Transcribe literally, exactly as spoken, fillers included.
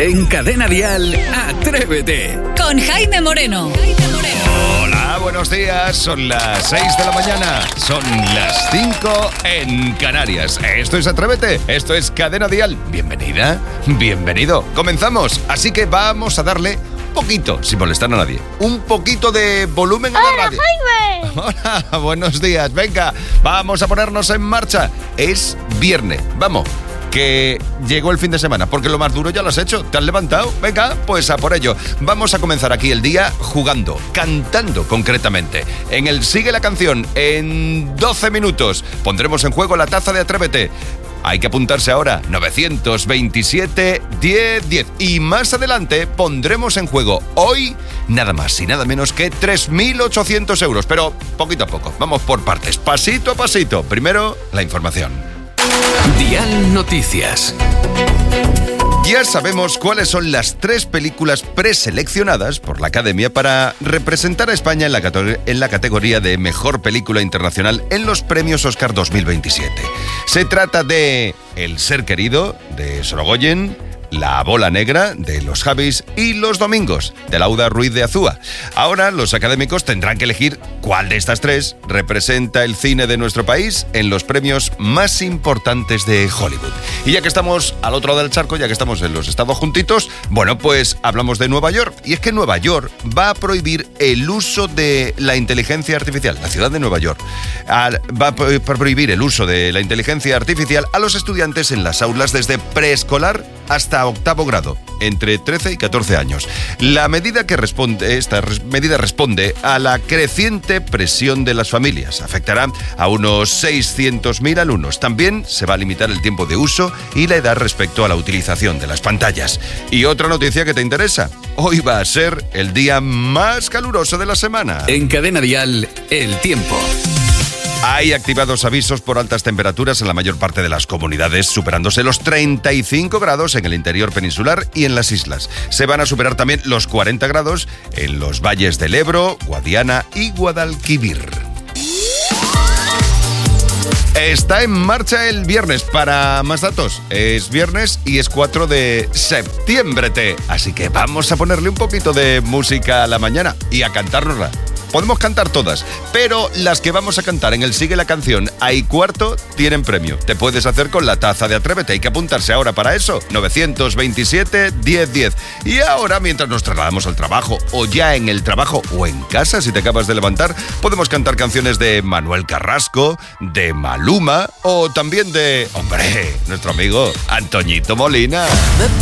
En Cadena Dial, Atrévete. Con Jaime Moreno. Jaime Moreno. Hola, buenos días. Son las seis de la mañana. Son las cinco en Canarias. Esto es Atrévete. Esto es Cadena Dial. Bienvenida, bienvenido. Comenzamos. Así que vamos a darle un poquito, sin molestar a nadie, un poquito de volumen a la ¡Hola, radio. Jaime! Hola, buenos días. Venga, vamos a ponernos en marcha. Es viernes. Vamos, que llegó el fin de semana, porque lo más duro ya lo has hecho. ¿Te has levantado? Venga, pues a por ello. Vamos a comenzar aquí el día jugando, cantando concretamente. En el Sigue la Canción, en doce minutos, pondremos en juego la taza de Atrévete. Hay que apuntarse ahora, nueve dos siete, diez, diez. Y más adelante pondremos en juego hoy nada más y nada menos que tres mil ochocientos euros. Pero poquito a poco, vamos por partes, pasito a pasito. Primero, la información. Dial Noticias. Ya sabemos cuáles son las tres películas preseleccionadas por la Academia para representar a España en la, categoría, en la categoría de Mejor Película Internacional en los Premios Oscar dos mil veintisiete. Se trata de El Ser Querido, de Sorogoyen, La Bola Negra, de Los Javis, y Los Domingos, de Lauda Ruiz de Azúa. Ahora los académicos tendrán que elegir cuál de estas tres representa el cine de nuestro país en los premios más importantes de Hollywood. Y ya que estamos al otro lado del charco, ya que estamos en los Estados juntitos, bueno, pues hablamos de Nueva York. Y es que Nueva York va a prohibir el uso de la inteligencia artificial, la ciudad de Nueva York, va a prohibir el uso de la inteligencia artificial a los estudiantes en las aulas desde preescolar hasta octavo grado, entre trece y catorce años. La medida que responde, esta medida responde a la creciente presión de las familias. Afectará a unos seiscientos mil alumnos. También se va a limitar el tiempo de uso y la edad respecto a la utilización de las pantallas. Y otra noticia que te interesa. Hoy va a ser el día más caluroso de la semana. En Cadena Dial, el tiempo. Hay activados avisos por altas temperaturas en la mayor parte de las comunidades, superándose los treinta y cinco grados en el interior peninsular y en las islas. Se van a superar también los cuarenta grados en los valles del Ebro, Guadiana y Guadalquivir. Está en marcha el viernes. Para más datos, es viernes y es cuatro de septiembre. Así que vamos a ponerle un poquito de música a la mañana y a cantárnosla. Podemos cantar todas, pero las que vamos a cantar en el Sigue la Canción a y cuarto tienen premio. Te puedes hacer con la taza de Atrévete. Hay que apuntarse ahora para eso. nueve dos siete, diez, diez. Y ahora, mientras nos trasladamos al trabajo, o ya en el trabajo, o en casa, si te acabas de levantar, podemos cantar canciones de Manuel Carrasco, de Maluma, o también de, hombre, nuestro amigo Antoñito Molina. Me